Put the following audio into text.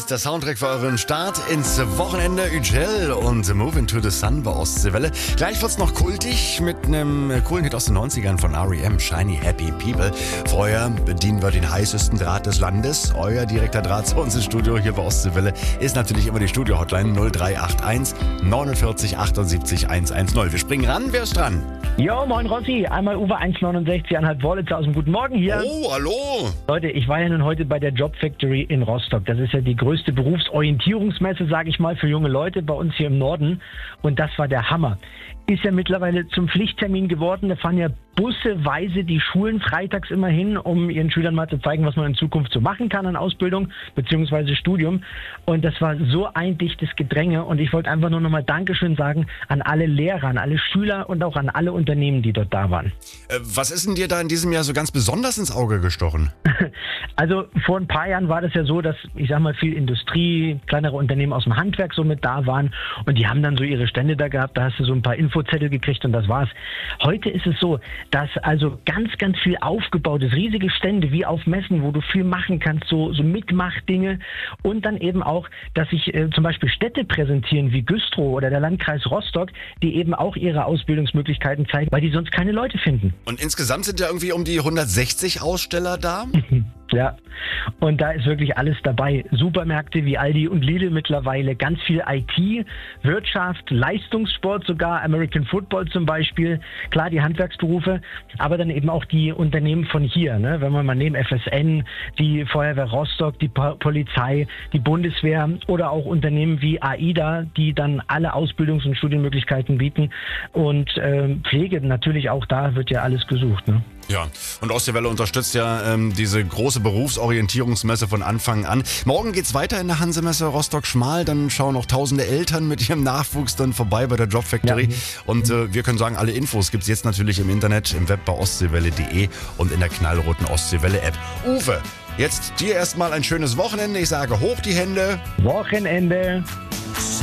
Der Soundtrack für euren Start ins Wochenende, Ügel und Move into the Sun bei Ostseewelle. Gleich wird's noch kultig mit einem coolen Hit aus den 90ern von R.E.M., Shiny Happy People. Vorher bedienen wir den heißesten Draht des Landes. Euer direkter Draht zu uns ins Studio hier bei Ostseewelle ist natürlich immer die Studio-Hotline 0381 49 78 110. Wir springen ran, wer ist dran? Jo, moin Rossi, einmal Uwe 169 Anhalt Wollitz aus dem Guten Morgen hier. Oh, hallo. Leute, ich war ja nun heute bei der Job Factory in Rostock. Das ist ja die größte Berufsorientierungsmesse, sage ich mal, für junge Leute bei uns hier im Norden. Und das war der Hammer. Ist ja mittlerweile zum Pflichttermin geworden. Da fahren ja busseweise die Schulen freitags immer hin, um ihren Schülern mal zu zeigen, was man in Zukunft so machen kann an Ausbildung bzw. Studium. Und das war so ein dichtes Gedränge. Und ich wollte einfach nur nochmal Dankeschön sagen an alle Lehrer, an alle Schüler und auch an alle Unternehmen, die dort da waren. Was ist denn dir da in diesem Jahr so ganz besonders ins Auge gestochen? Also vor ein paar Jahren war das ja so, dass, ich sag mal, viel Industrie, kleinere Unternehmen aus dem Handwerk so mit da waren und die haben dann so ihre Stände da gehabt, da hast du so ein paar Infozettel gekriegt und das war's. Heute ist es so, dass also ganz, ganz viel aufgebaut ist, riesige Stände wie auf Messen, wo du viel machen kannst, so Mitmachdinge und dann eben auch, dass sich zum Beispiel Städte präsentieren wie Güstrow oder der Landkreis Rostock, die eben auch ihre Ausbildungsmöglichkeiten zeigen, weil die sonst keine Leute finden. Und insgesamt sind ja irgendwie um die 160 Aussteller da? Ja, und da ist wirklich alles dabei. Supermärkte wie Aldi und Lidl mittlerweile, ganz viel IT, Wirtschaft, Leistungssport sogar, American Football zum Beispiel. Klar, die Handwerksberufe, aber dann eben auch die Unternehmen von hier. Ne? Wenn wir mal nehmen, FSN, die Feuerwehr Rostock, die Polizei, die Bundeswehr oder auch Unternehmen wie AIDA, die dann alle Ausbildungs- und Studienmöglichkeiten bieten. Und Pflege natürlich auch, da wird ja alles gesucht. Ne? Ja, und Ostseewelle unterstützt ja diese große Berufsorientierungsmesse von Anfang an. Morgen geht's weiter in der Hansemesse Rostock-Schmal. Dann schauen noch tausende Eltern mit ihrem Nachwuchs dann vorbei bei der Job Factory. Ja. Und wir können sagen, alle Infos gibt's jetzt natürlich im Internet, im Web bei ostseewelle.de und in der knallroten Ostseewelle-App. Uwe, jetzt dir erstmal ein schönes Wochenende. Ich sage hoch die Hände. Wochenende.